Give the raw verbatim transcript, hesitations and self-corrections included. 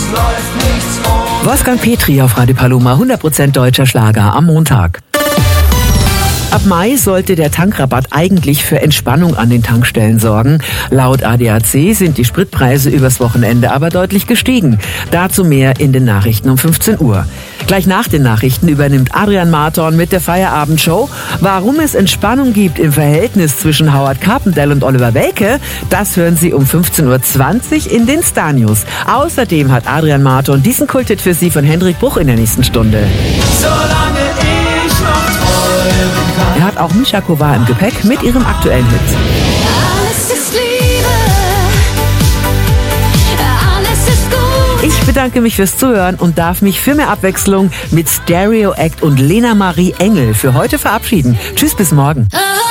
läuft nichts um. Wolfgang Petri auf Radio Paloma, hundert Prozent deutscher Schlager am Montag. Ab Mai sollte der Tankrabatt eigentlich für Entspannung an den Tankstellen sorgen. Laut A D A C sind die Spritpreise übers Wochenende aber deutlich gestiegen. Dazu mehr in den Nachrichten um fünfzehn Uhr. Gleich nach den Nachrichten übernimmt Adrian Marton mit der Feierabendshow. Warum es Entspannung gibt im Verhältnis zwischen Howard Carpendale und Oliver Welke, das hören Sie um fünfzehn Uhr zwanzig in den Star News. Außerdem hat Adrian Marton diesen Kulthit für Sie von Hendrik Bruch in der nächsten Stunde. Solange ich noch träumen kann. Er hat auch Mischa Kovar im Gepäck mit ihrem aktuellen Hit. Alles ist Liebe, alles ist gut. Ich bedanke mich fürs Zuhören und darf mich für mehr Abwechslung mit Stereo Act und Lena Marie Engel für heute verabschieden. Tschüss, bis morgen. Ah.